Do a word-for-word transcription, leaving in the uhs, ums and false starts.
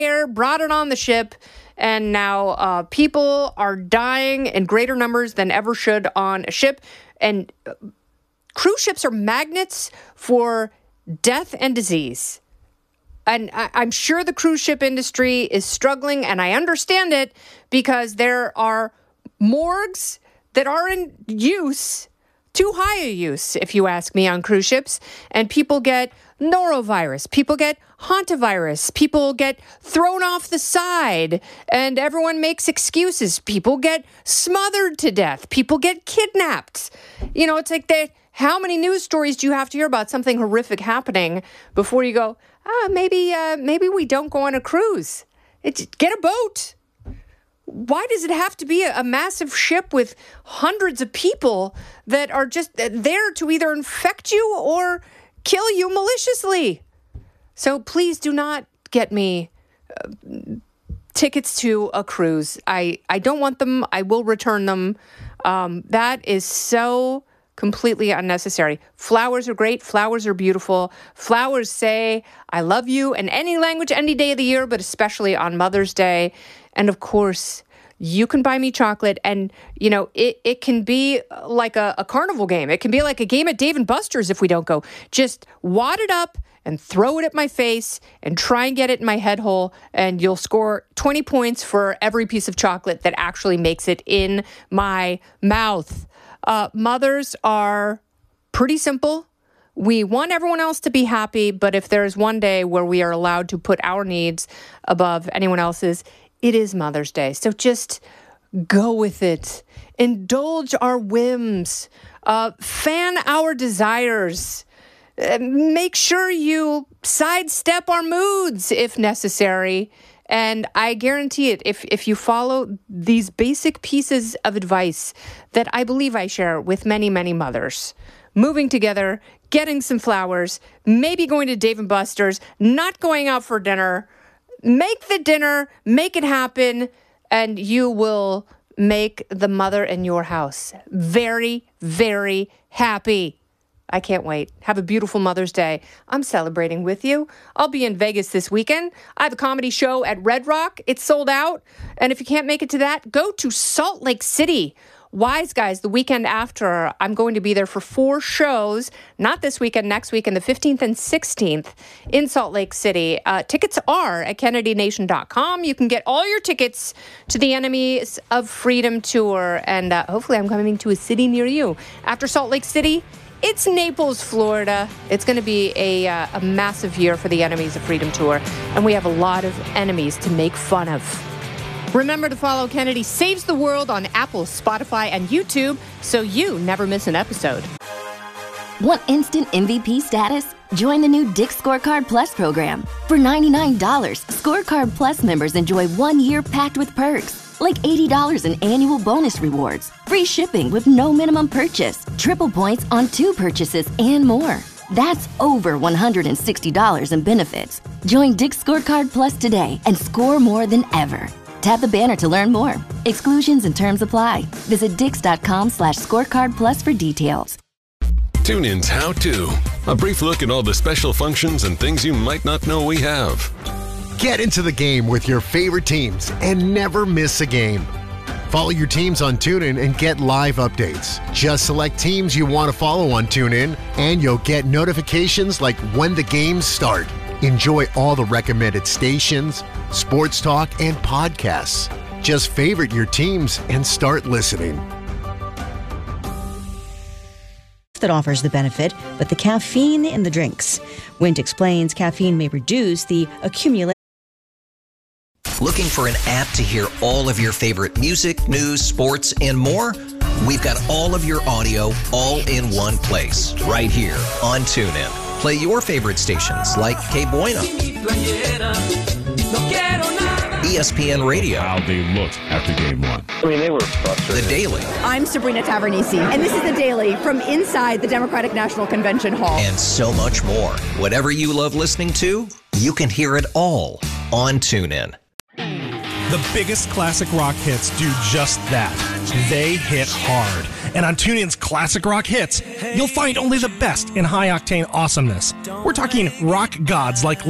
air, brought it on the ship, and now uh, people are dying in greater numbers than ever should on a ship. And uh, cruise ships are magnets for death and disease. And I, I'm sure the cruise ship industry is struggling, and I understand it, because there are morgues that are in use, too high a use, if you ask me, on cruise ships. And people get norovirus, people get hantavirus, people get thrown off the side, and everyone makes excuses. People get smothered to death. People get kidnapped. You know, it's like that. How many news stories do you have to hear about something horrific happening before you go, ah, maybe, uh, maybe we don't go on a cruise? It's, get a boat. Why does it have to be a, a massive ship with hundreds of people that are just there to either infect you or kill you maliciously? So please do not get me uh, tickets to a cruise. I, I don't want them. I will return them. Um, that is so completely unnecessary. Flowers are great. Flowers are beautiful. Flowers say, I love you in any language, any day of the year, but especially on Mother's Day. And of course, you can buy me chocolate, and, you know, it, it can be like a, a carnival game. It can be like a game at Dave and Buster's if we don't go. Just wad it up and throw it at my face and try and get it in my head hole, and you'll score twenty points for every piece of chocolate that actually makes it in my mouth. Uh, mothers are pretty simple. We want everyone else to be happy, but if there's one day where we are allowed to put our needs above anyone else's, it is Mother's Day. So just go with it. Indulge our whims. Uh, fan our desires. Uh, make sure you sidestep our moods if necessary. And I guarantee it, if, if you follow these basic pieces of advice that I believe I share with many, many mothers, moving together, getting some flowers, maybe going to Dave and Buster's, not going out for dinner, make the dinner, make it happen, and you will make the mother in your house very, very happy. I can't wait. Have a beautiful Mother's Day. I'm celebrating with you. I'll be in Vegas this weekend. I have a comedy show at Red Rock. It's sold out. And if you can't make it to that, go to Salt Lake City. Wise Guys, the weekend after, I'm going to be there for four shows, not this weekend, next weekend, the fifteenth and sixteenth in Salt Lake City. Uh, tickets are at Kennedy Nation dot com. You can get all your tickets to the Enemies of Freedom tour, and uh, hopefully I'm coming to a city near you. After Salt Lake City, it's Naples, Florida. It's going to be a, uh, a massive year for the Enemies of Freedom tour, and we have a lot of enemies to make fun of. Remember to follow Kennedy Saves the World on Apple, Spotify, and YouTube so you never miss an episode. Want instant M V P status? Join the new Dick's Scorecard Plus program. For ninety-nine dollars, Scorecard Plus members enjoy one year packed with perks, like eighty dollars in annual bonus rewards, free shipping with no minimum purchase, triple points on two purchases, and more. That's over one hundred sixty dollars in benefits. Join Dick's Scorecard Plus today and score more than ever. Tap the banner to learn more. Exclusions and terms apply. Visit dix.com slash scorecard plus for details. TuneIn's How To. A brief look at all the special functions and things you might not know we have. Get into the game with your favorite teams and never miss a game. Follow your teams on TuneIn and get live updates. Just select teams you want to follow on TuneIn, and you'll get notifications like when the games start. Enjoy all the recommended stations, sports talk, and podcasts. Just favorite your teams and start listening. That offers the benefit, but the caffeine in the drinks. Wint explains caffeine may reduce the accumulation. Looking for an app to hear all of your favorite music, news, sports, and more? We've got all of your audio all in one place, right here on TuneIn. Play your favorite stations like K Bueno, E S P N Radio. How they looked after game one. I mean, they were frustrated. The Daily. I'm Sabrina Tavernisi, and this is The Daily from inside the Democratic National Convention Hall. And so much more. Whatever you love listening to, you can hear it all on TuneIn. The biggest classic rock hits do just that. They hit hard. And on TuneIn's Classic Rock Hits, you'll find only the best in high-octane awesomeness. We're talking rock gods like